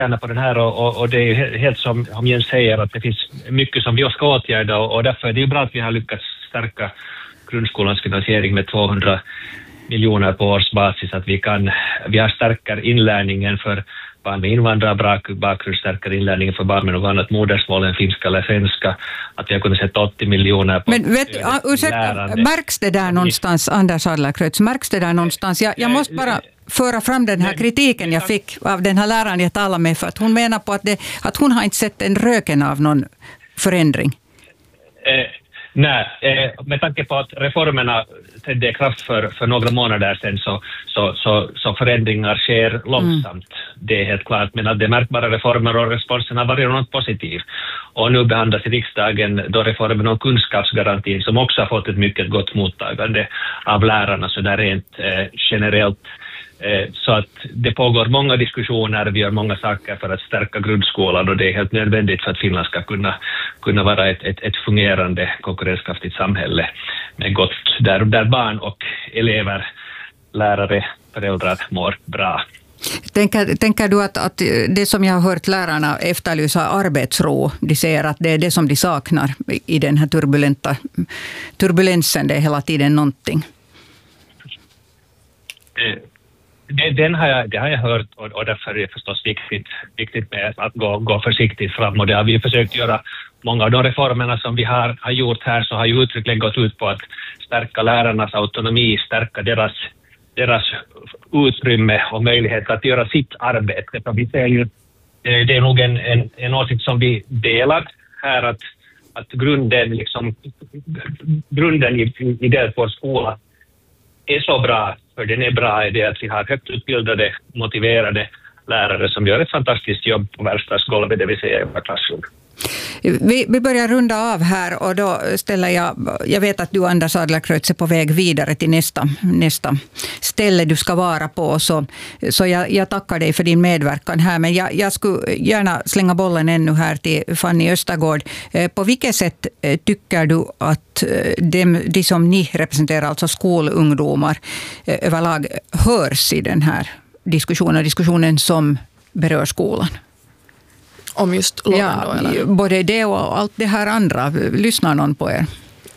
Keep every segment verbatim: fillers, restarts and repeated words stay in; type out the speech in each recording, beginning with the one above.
gärna på den här och, och, och det är ju helt som, som Jens säger att det finns mycket som vi ska åtgärda och, och därför är det ju bra att vi har lyckats stärka grundskolans finansiering med tvåhundra miljoner på årsbasis, att vi kan, vi har stärker inlärningen för barn med invandrarbakgrund, stärker inlärningen för barn med något annat modersmål än finska eller svenska, att vi har kunnat sätta åttio miljoner på. Men vet, ursäkta, märks det där någonstans, Anders Adlercreutz, märks det där någonstans? Jag, jag måste bara föra fram den här kritiken jag fick av den här läraren jag talade med, för att hon menar på att, det, att hon har inte sett en röken av någon förändring. Eh, nej, eh, med tanke på att reformerna trädde i kraft för, för några månader sedan så, så, så, så förändringar sker långsamt. Mm. Det är helt klart, men att det är märkbara reformer och responsen har varit något positiv. Och nu behandlas i riksdagen då reformen om kunskapsgarantin som också har fått ett mycket gott mottagande av lärarna så där rent eh, generellt. Så att det pågår många diskussioner, vi gör många saker för att stärka grundskolan och det är helt nödvändigt för att Finland ska kunna, kunna vara ett, ett, ett fungerande konkurrenskraftigt samhälle med gott, där, där barn och elever, lärare, föräldrar mår bra. Tänker, tänker du att, att det som jag har hört lärarna efterlysa arbetsro, de säger att det är det som de saknar i den här turbulenta turbulensen, det är hela tiden någonting? Den har jag, det har jag hört och, och därför är det förstås viktigt, viktigt med att gå, gå försiktigt fram och det har vi försökt göra. Många av de reformerna som vi har, har gjort här så har ju uttryckligen gått ut på att stärka lärarnas autonomi, stärka deras, deras utrymme och möjlighet att göra sitt arbete. För vi ser ju, det är nog en, en, en åsikt som vi delar här att, att grunden, liksom, grunden i, i det vår skola är så bra, för den är bra i det att vi har högt utbildade, motiverade lärare som gör ett fantastiskt jobb på verkstadsgolvet, det vill säga i våra klassrum. Vi, vi börjar runda av här och då ställer jag, jag vet att du Anders Adlercreutz är på väg vidare till nästa, nästa ställe du ska vara på, så, så jag, jag tackar dig för din medverkan här, men jag, jag skulle gärna slänga bollen ännu här till Fanny Östergård. På vilket sätt tycker du att de, de som ni representerar, alltså skolungdomar överlag, hörs i den här diskussionen, diskussionen som berör skolan? Om just loven ja, då, eller? Både det och allt det här andra. Lyssnar någon på er?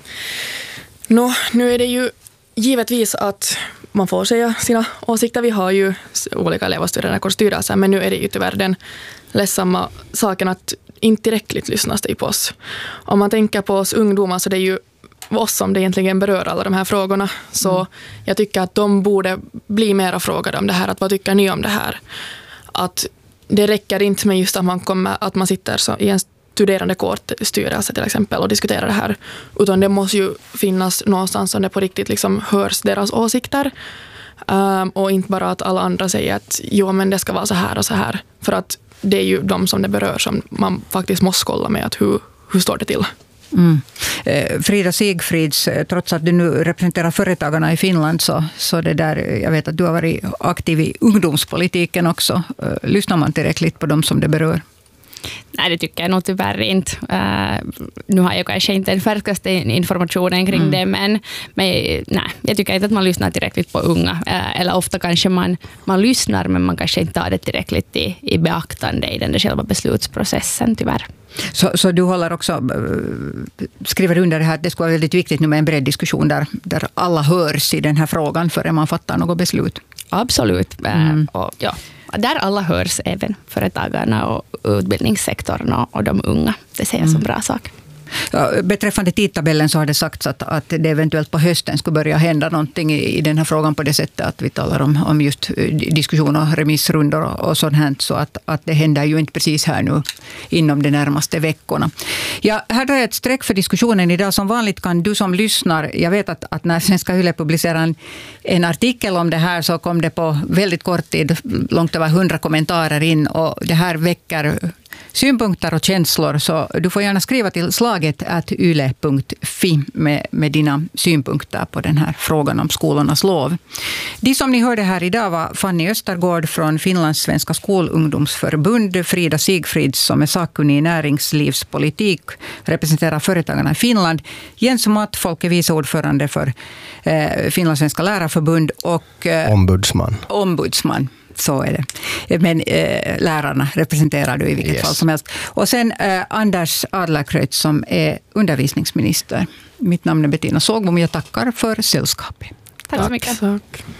Nå, nu är det ju givetvis att man får säga sina åsikter. Vi har ju olika elev- och studentkårsstyrelser, men nu är det ju tyvärr den ledsamma saken att inte tillräckligt lyssnas det på oss. Om man tänker på oss ungdomar så det är ju oss som det egentligen berör alla de här frågorna. Så mm. jag tycker att de borde bli mera frågade om det här. Att vad tycker ni om det här? Att det räcker inte med just att man, kommer, att man sitter så i en studerande kårstyrelse till exempel och diskuterar det här. Utan det måste ju finnas någonstans som det på riktigt liksom hörs deras åsikter. Um, och inte bara att alla andra säger att jo, men det ska vara så här och så här. För att det är ju de som det berör som man faktiskt måste kolla med att hur, hur står det till. Mm. Frida Sigfrids, trots att du nu representerar företagarna i Finland så, så det där, jag vet att du har varit aktiv i ungdomspolitiken också. Lyssnar man tillräckligt på dem som det berör? Nej, det tycker jag nog tyvärr inte. Uh, nu har jag kanske inte den färskaste informationen kring mm. det, men, men nej, jag tycker inte att man lyssnar tillräckligt på unga. Uh, eller ofta kanske man, man lyssnar, men man kanske inte tar det tillräckligt i, i beaktande i den där själva beslutsprocessen, tyvärr. Så, så du håller också, skriver under det här att det skulle vara väldigt viktigt nu med en bred diskussion där, där alla hörs i den här frågan före man fattar något beslut? Absolut. Mm. Och, ja. Där alla hörs, även företagarna och utbildningssektorn och, och de unga. Det ser jag som bra sak. Ja, beträffande tidtabellen så har det sagts att, att det eventuellt på hösten skulle börja hända någonting i, i den här frågan på det sättet att vi talar om, om just diskussioner, remissrundor och, och sånt här. Så att, att det händer ju inte precis här nu inom de närmaste veckorna. Ja, här drar jag ett streck för diskussionen idag. Som vanligt kan du som lyssnar, jag vet att, att när Svenska Yle publicerar en, en artikel om det här så kom det på väldigt kort tid långt över hundra kommentarer in och det här väcker synpunkter och känslor, så du får gärna skriva till slaget at yle punkt fi med, med dina synpunkter på den här frågan om skolornas lov. De som ni hörde här idag var Fanny Östergård från Finlands svenska skolungdomsförbund, Frida Sigfrids som är sakkunnig i näringslivspolitik, representerar företagarna i Finland, Jens Mattfolk är vice ordförande för eh, Finlands svenska lärarförbund och eh, ombudsman. ombudsman Så är det. Men eh, lärarna representerar du i vilket yes. fall som helst. Och sen eh, Anders Adlercreutz som är undervisningsminister. Mitt namn är Bettina Sågbom och jag tackar för sällskapet. Tack så mycket. Tack.